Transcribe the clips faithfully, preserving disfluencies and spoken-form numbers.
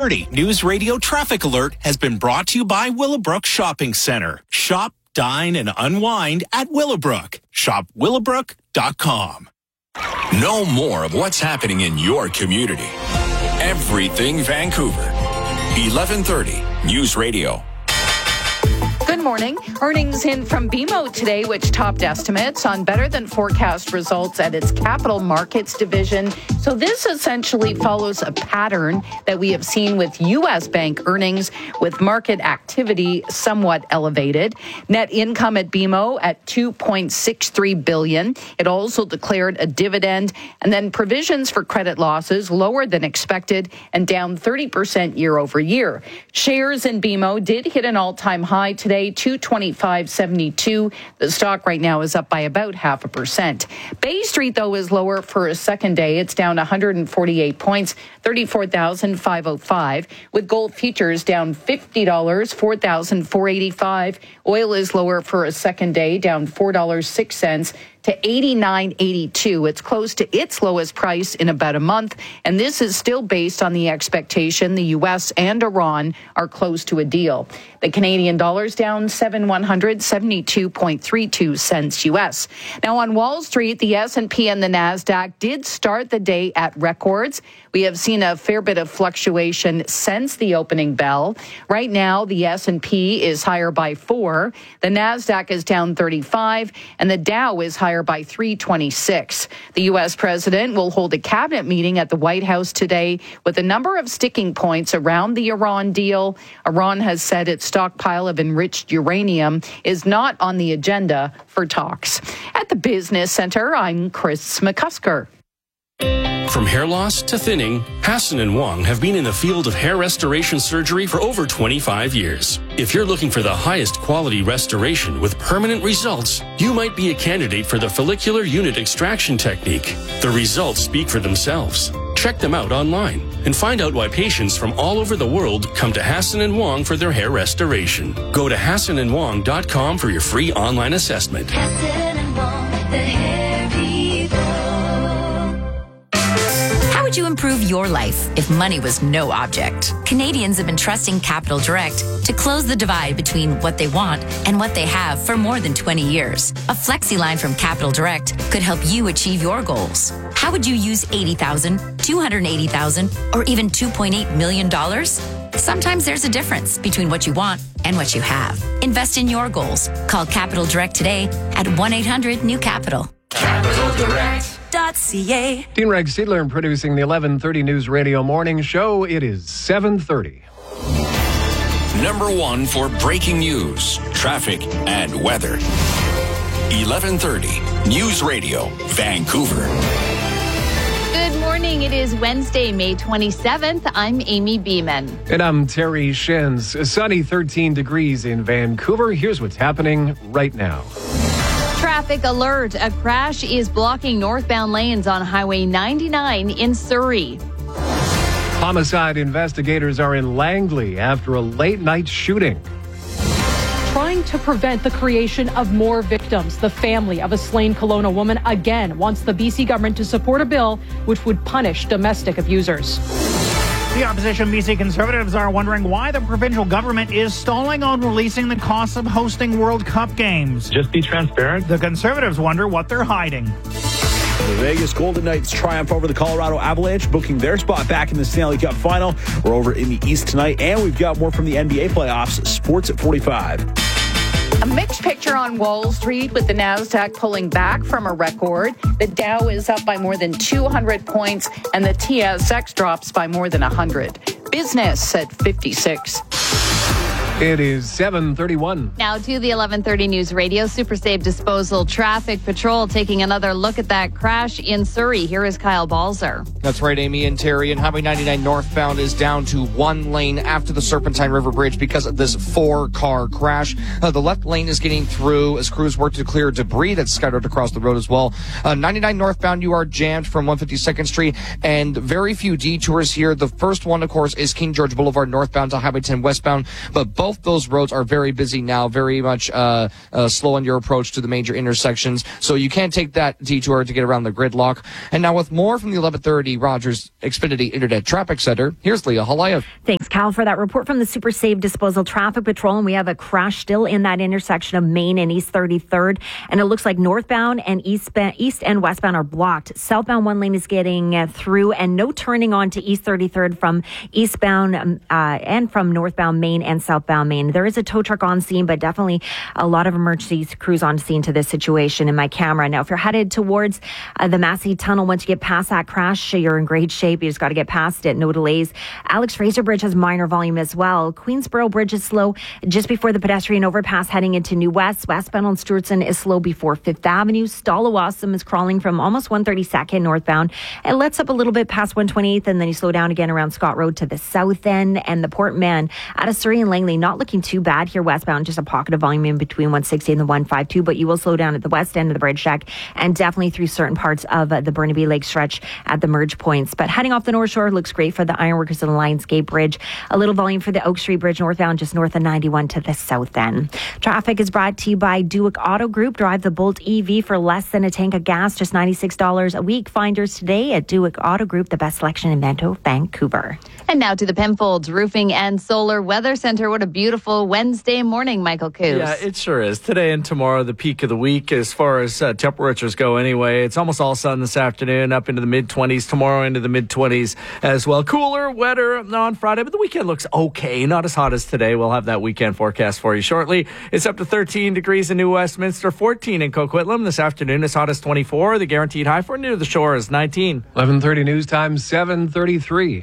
thirty News Radio Traffic Alert has been brought to you by Willowbrook Shopping Center. Shop, dine, and unwind at Willowbrook. Shop willowbrook dot com. Know more of what's happening in your community. Everything Vancouver. eleven thirty News Radio. Good morning. Earnings in from B M O today, which topped estimates on better than forecast results at its capital markets division. So this essentially follows a pattern that we have seen with U S bank earnings, with market activity somewhat elevated. Net income at B M O at two point six three billion dollars. It also declared a dividend, and then provisions for credit losses lower than expected and down thirty percent year over year. Shares in B M O did hit an all-time high today, two twenty-five seventy-two. The stock right now is up by about half a percent. Bay Street, though, is lower for a second day. It's down one hundred forty-eight points, thirty-four thousand five hundred five, with gold futures down fifty dollars, four thousand four hundred eighty-five. Oil is lower for a second day, down four dollars and six cents to eighty-nine eighty-two. It's close to its lowest price in about a month, and this is still based on the expectation the U S and Iran are close to a deal. The Canadian dollar's down seven one hundred seventy-two point three two cents U S. Now on Wall Street, the S and P and the NASDAQ did start the day at records. We have seen a fair bit of fluctuation since the opening bell. Right now, the S and P is higher by four, the NASDAQ is down thirty-five, and the Dow is higher by three twenty-six. The U S president will hold a cabinet meeting at the White House today with a number of sticking points around the Iran deal. Iran has said its stockpile of enriched uranium is not on the agenda for talks. At the Business Center, I'm Chris McCusker. From hair loss to thinning, Hassan and Wong have been in the field of hair restoration surgery for over twenty-five years. If you're looking for the highest quality restoration with permanent results, you might be a candidate for the follicular unit extraction technique. The results speak for themselves. Check them out online and find out why patients from all over the world come to Hassan and Wong for their hair restoration. Go to hassan and wong dot com for your free online assessment. Hassan and Wong, the hair people. How would you improve your life if money was no object? Canadians have been trusting Capital Direct to close the divide between what they want and what they have for more than twenty years. A flexi line from Capital Direct could help you achieve your goals. How would you use eighty thousand dollars, two hundred eighty thousand dollars, or even two point eight million dollars? Sometimes there's a difference between what you want and what you have. Invest in your goals. Call Capital Direct today at one eight hundred new capital. Capital Direct. .ca. Dean Reg Seidler producing the eleven thirty News Radio Morning Show. It is seven thirty. Number one for breaking news, traffic, and weather. eleven thirty News Radio, Vancouver. Good morning. It is Wednesday, May twenty-seventh. I'm Amy Beeman. And I'm Terry Shins. Sunny thirteen degrees in Vancouver. Here's what's happening right now. Traffic alert. A crash is blocking northbound lanes on Highway ninety-nine in Surrey. Homicide investigators are in Langley after a late-night shooting. Trying to prevent the creation of more victims, the family of a slain Kelowna woman again wants the B C government to support a bill which would punish domestic abusers. The opposition B C Conservatives are wondering why the provincial government is stalling on releasing the costs of hosting World Cup games. Just be transparent. The Conservatives wonder what they're hiding. The Vegas Golden Knights triumph over the Colorado Avalanche, booking their spot back in the Stanley Cup final. We're over in the East tonight, and we've got more from the N B A playoffs. Sports at forty-five. A mixed picture on Wall Street with the NASDAQ pulling back from a record. The Dow is up by more than two hundred points and the T S X drops by more than one hundred. Business at fifty-six. It is seven thirty-one. Now to the eleven thirty News Radio Super Safe Disposal Traffic Patrol taking another look at that crash in Surrey. Here is Kyle Balzer. That's right, Amy and Terry. And Highway ninety-nine northbound is down to one lane after the Serpentine River Bridge because of this four-car crash. Uh, the left lane is getting through as crews work to clear debris that's scattered across the road as well. Uh, ninety-nine northbound, you are jammed from one fifty-second Street, and very few detours here. The first one, of course, is King George Boulevard northbound to Highway ten westbound, but both Both those roads are very busy now, very much uh, uh, slow on your approach to the major intersections. So you can't take that detour to get around the gridlock. And now with more from the eleven thirty Rogers Xfinity Internet Traffic Center, here's Leah Halayev. Thanks. Thanks, Cal, for that report from the Super Save Disposal Traffic Patrol. And we have a crash still in that intersection of Main and East thirty-third. And it looks like northbound and east, east and westbound are blocked. Southbound one lane is getting uh, through, and no turning on to East thirty-third from eastbound um, uh, and from northbound Main and southbound Main. There is a tow truck on scene, but definitely a lot of emergency crews on scene to this situation in my camera. Now, if you're headed towards uh, the Massey Tunnel, once you get past that crash, you're in great shape. You just got to get past it. No delays. Alex Fraser Bridge has minor volume as well. Queensboro Bridge is slow just before the pedestrian overpass heading into New West. Westbound on Stewartson is slow before Fifth Avenue. Stallawasam is crawling from almost one thirty-second northbound. It lets up a little bit past one twenty-eighth, and then you slow down again around Scott Road to the south end. And the Port Mann out of Surrey and Langley, not looking too bad here westbound. Just a pocket of volume in between one sixty and the one fifty-two, but you will slow down at the west end of the bridge deck and definitely through certain parts of uh, the Burnaby Lake stretch at the merge points. But heading off the North Shore looks great for the Ironworkers and the Lionsgate Bridge. A little volume for the Oak Street Bridge northbound, just north of ninety-one to the south end. Traffic is brought to you by Duick Auto Group. Drive the Bolt E V for less than a tank of gas, just ninety-six dollars a week. Finders today at Duick Auto Group, the best selection in Mento, Vancouver. And now to the Penfolds Roofing and Solar Weather Center. What a beautiful Wednesday morning, Michael Coos. Yeah, it sure is. Today and tomorrow, the peak of the week as far as uh, temperatures go anyway. It's almost all sun this afternoon, up into the mid-twenties. Tomorrow into the mid-twenties as well. Cooler, wetter on Friday, but the weekend looks okay. Not as hot as today. We'll have that weekend forecast for you shortly. It's up to thirteen degrees in New Westminster, fourteen in Coquitlam. This afternoon, as hot as twenty-four. The guaranteed high for near the shore is nineteen. eleven thirty news time, seven thirty-three.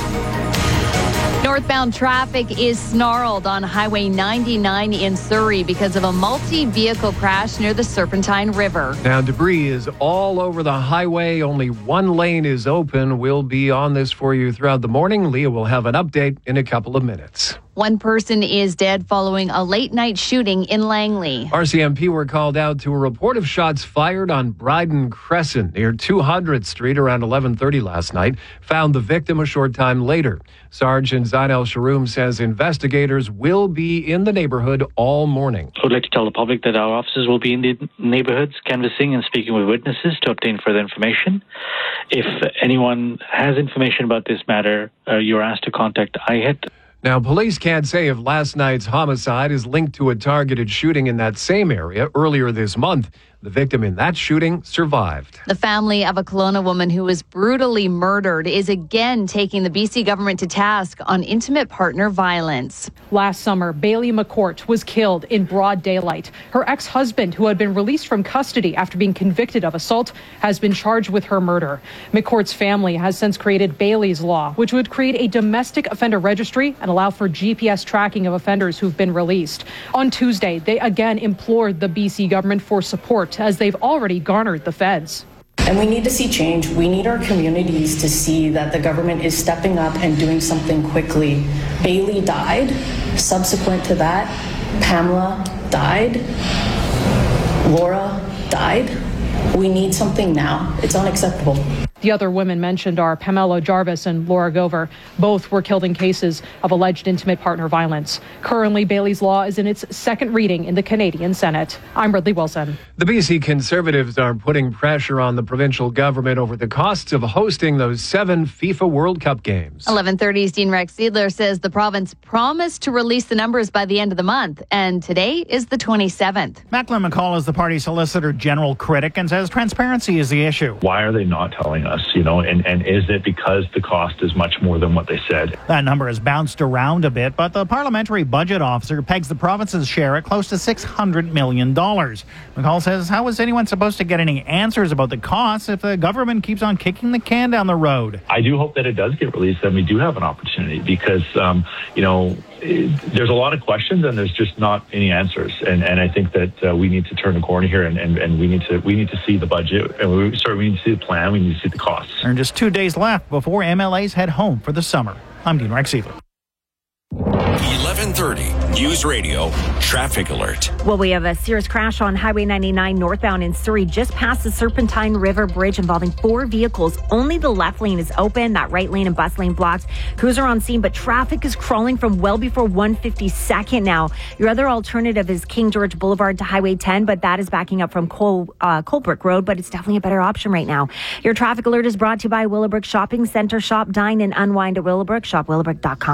Northbound traffic is snarled on Highway ninety-nine in Surrey because of a multi-vehicle crash near the Serpentine River. Now, debris is all over the highway. Only one lane is open. We'll be on this for you throughout the morning. Leah will have an update in a couple of minutes. One person is dead following a late-night shooting in Langley. R C M P were called out to a report of shots fired on Bryden Crescent near two hundredth Street around eleven thirty last night. Found the victim a short time later. Sergeant Zainal Sharoum says investigators will be in the neighborhood all morning. I would like to tell the public that our officers will be in the neighborhoods canvassing and speaking with witnesses to obtain further information. If anyone has information about this matter, uh, you're asked to contact I H I T. Now, police can't say if last night's homicide is linked to a targeted shooting in that same area earlier this month. The victim in that shooting survived. The family of a Kelowna woman who was brutally murdered is again taking the B C government to task on intimate partner violence. Last summer, Bailey McCourt was killed in broad daylight. Her ex-husband, who had been released from custody after being convicted of assault, has been charged with her murder. McCourt's family has since created Bailey's Law, which would create a domestic offender registry and allow for G P S tracking of offenders who've been released. On Tuesday, they again implored the B C government for support, as they've already garnered the feds. And we need to see change. We need our communities to see that the government is stepping up and doing something quickly. Bailey died. Subsequent to that, Pamela died. Laura died. We need something now. It's unacceptable. The other women mentioned are Pamela Jarvis and Laura Gover. Both were killed in cases of alleged intimate partner violence. Currently, Bailey's Law is in its second reading in the Canadian Senate. I'm Ridley Wilson. The B C Conservatives are putting pressure on the provincial government over the costs of hosting those seven FIFA World Cup games. eleven thirty's Dean Rex Seidler says the province promised to release the numbers by the end of the month, and today is the twenty-seventh. Macklin McCall is the party's Solicitor General critic and says transparency is the issue. Why are they not telling us, you know, and, and is it because the cost is much more than what they said? That number has bounced around a bit, but the parliamentary budget officer pegs the province's share at close to six hundred million dollars. McCall says, how is anyone supposed to get any answers about the costs if the government keeps on kicking the can down the road? I do hope that it does get released, and we do have an opportunity because, um, you know, it, there's a lot of questions and there's just not any answers. And, and I think that uh, we need to turn the corner here and, and, and we need to we need to see the budget. And we, sorry, we need to see the plan. We need to see the costs. There are just two days left before M L As head home for the summer. I'm Dean Rex Seidler. eleven thirty News Radio Traffic Alert. Well, we have a serious crash on Highway ninety-nine northbound in Surrey, just past the Serpentine River Bridge, involving four vehicles. Only the left lane is open. That right lane and bus lane blocked. Crews are on scene, but traffic is crawling from well before one fifty-second now. Your other alternative is King George Boulevard to Highway ten, but that is backing up from Cole, uh, Colebrook Road, but it's definitely a better option right now. Your traffic alert is brought to you by Willowbrook Shopping Center. Shop, dine, and unwind at Willowbrook. Shop willowbrook dot com.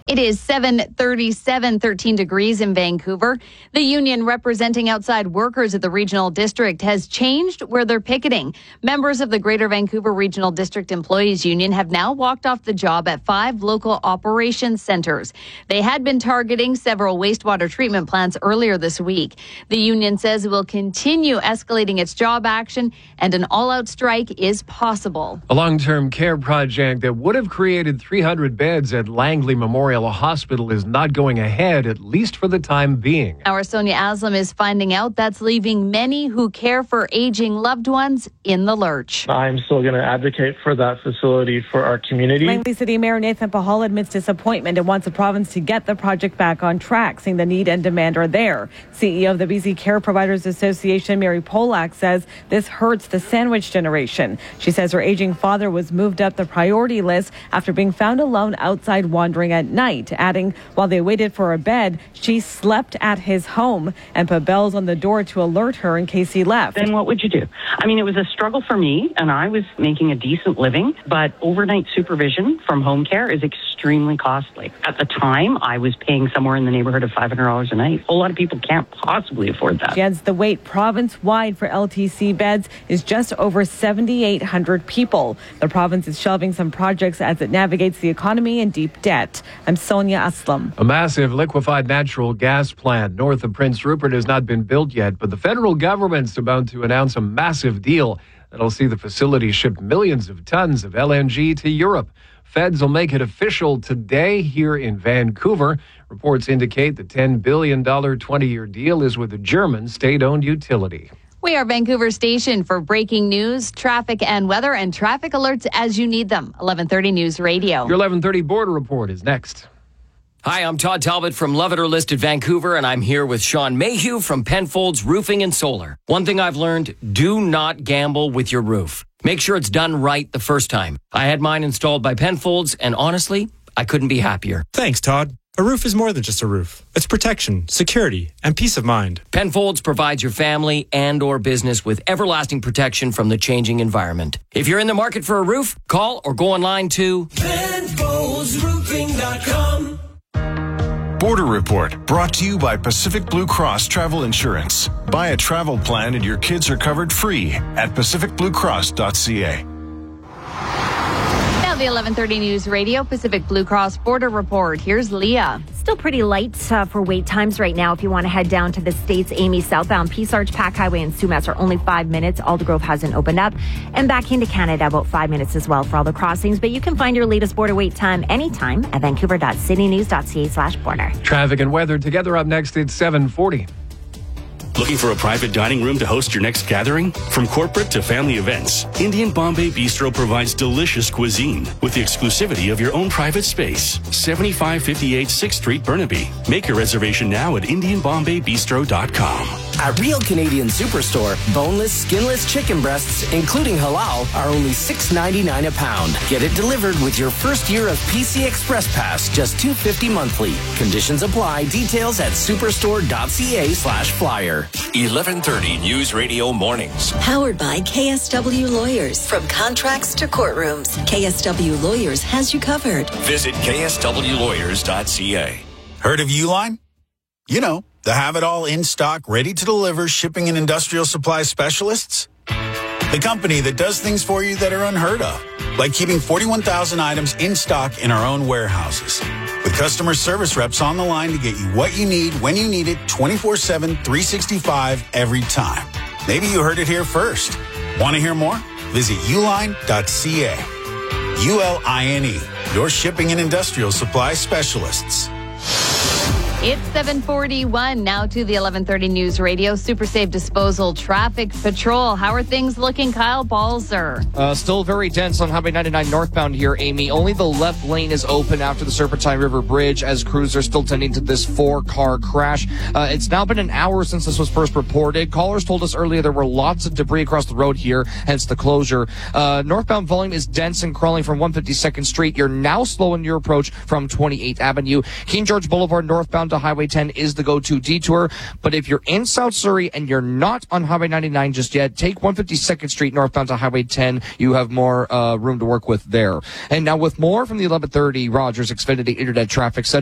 It is seven thirty-seven, thirteen degrees in Vancouver. The union representing outside workers at the regional district has changed where they're picketing. Members of the Greater Vancouver Regional District Employees Union have now walked off the job at five local operations centers. They had been targeting several wastewater treatment plants earlier this week. The union says it will continue escalating its job action and an all-out strike is possible. A long-term care project that would have created three hundred beds at Langley Memorial Hospital is not going ahead, at least for the time being. Our Sonia Aslam is finding out that's leaving many who care for aging loved ones in the lurch. I'm still going to advocate for that facility for our community. Langley City Mayor Nathan Pahal admits disappointment and wants the province to get the project back on track, saying the need and demand are there. C E O of the B C Care Providers Association, Mary Polak, says this hurts the sandwich generation. She says her aging father was moved up the priority list after being found alone outside wandering at night. Adding, while they waited for a bed, she slept at his home and put bells on the door to alert her in case he left. Then what would you do? I mean, it was a struggle for me, and I was making a decent living, but overnight supervision from home care is extremely costly. At the time, I was paying somewhere in the neighborhood of five hundred dollars a night. A lot of people can't possibly afford that. She adds the wait province-wide for L T C beds is just over seven thousand eight hundred people. The province is shelving some projects as it navigates the economy in deep debt. I'm Sonia Aslam. A massive liquefied natural gas plant north of Prince Rupert has not been built yet, but the federal government's about to announce a massive deal that'll see the facility ship millions of tons of L N G to Europe. Feds will make it official today here in Vancouver. Reports indicate the ten billion dollars twenty-year deal is with a German state-owned utility. We are Vancouver Station for breaking news, traffic and weather, and traffic alerts as you need them. eleven thirty News Radio. Your eleven thirty Border Report is next. Hi, I'm Todd Talbot from Love It or Listed Vancouver, and I'm here with Sean Mayhew from Penfolds Roofing and Solar. One thing I've learned, do not gamble with your roof. Make sure it's done right the first time. I had mine installed by Penfolds, and honestly, I couldn't be happier. Thanks, Todd. A roof is more than just a roof. It's protection, security, and peace of mind. Penfolds provides your family and or business with everlasting protection from the changing environment. If you're in the market for a roof, call or go online to Penfolds Roofing dot com. Border Report, brought to you by Pacific Blue Cross Travel Insurance. Buy a travel plan and your kids are covered free at pacific blue cross dot c a. Now the eleven thirty News Radio Pacific Blue Cross Border Report. Here's Leah. Still pretty light uh, for wait times right now. If you want to head down to the States, Amy southbound, Peace Arch, Pack Highway, and Sumas are only five minutes. Aldergrove hasn't opened up. And back into Canada, about five minutes as well for all the crossings. But you can find your latest border wait time anytime at vancouver dot city news dot c a slash border. Traffic and weather together up next at seven forty. Looking for a private dining room to host your next gathering? From corporate to family events, Indian Bombay Bistro provides delicious cuisine with the exclusivity of your own private space. seventy-five fifty-eight sixth Street, Burnaby. Make your reservation now at indian bombay bistro dot com. At Real Canadian Superstore, boneless, skinless chicken breasts, including halal, are only six ninety-nine a pound. Get it delivered with your first year of P C Express Pass, just two fifty monthly. Conditions apply. Details at superstore dot c a slash flyer. eleven thirty News Radio Mornings. Powered by K S W Lawyers. From contracts to courtrooms, K S W Lawyers has you covered. Visit k s w lawyers dot c a. Heard of Uline? You know, the have-it-all in-stock, ready-to-deliver shipping and industrial supply specialists. The company that does things for you that are unheard of, like keeping forty-one thousand items in stock in our own warehouses. With customer service reps on the line to get you what you need, when you need it, twenty-four seven, three sixty-five, every time. Maybe you heard it here first. Want to hear more? Visit uline dot c a. U L I N E, your shipping and industrial supply specialists. It's seven forty-one. Now to the eleven thirty News Radio Super Safe Disposal Traffic Patrol. How are things looking, Kyle Balzer? Uh, still very dense on Highway ninety-nine northbound here, Amy. Only the left lane is open after the Serpentine River Bridge as crews are still tending to this four-car crash. Uh, it's now been an hour since this was first reported. Callers told us earlier there were lots of debris across the road here, hence the closure. Uh, northbound volume is dense and crawling from one fifty-second Street. You're now slowing your approach from twenty-eighth Avenue. King George Boulevard northbound to Highway ten is the go-to detour. But if you're in South Surrey and you're not on Highway ninety-nine just yet, take one fifty-second Street northbound to Highway ten. You have more uh, room to work with there. And now with more from the eleven thirty Rogers Xfinity Internet Traffic Center.